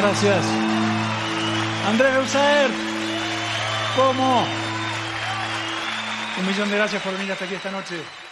gracias. Andrés Beusaer, ¿cómo? 1.000.000 de gracias por venir hasta aquí esta noche.